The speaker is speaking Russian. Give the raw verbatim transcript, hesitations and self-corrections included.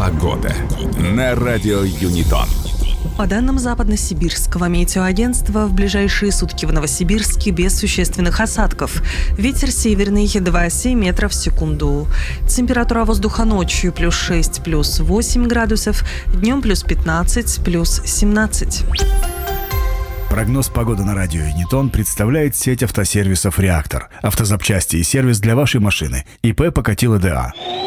Погода на радио Юнитон. По данным Западно-Сибирского метеоагентства, в ближайшие сутки в Новосибирске без существенных осадков. Ветер северный два целых семь метров в секунду. Температура воздуха ночью плюс шесть, плюс восемь градусов, днем плюс пятнадцать, плюс семнадцать. Прогноз погоды на радио Юнитон представляет сеть автосервисов «Реактор». Автозапчасти и сервис для вашей машины. ИП Покатило ДА.